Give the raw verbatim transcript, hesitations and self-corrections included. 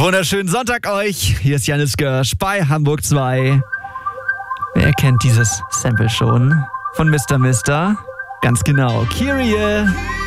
Wunderschönen Sonntag euch. Hier ist Janis Görsch bei Hamburg zwei. Wer kennt dieses Sample schon? Von Mister Mister? Ganz genau. Kyrie.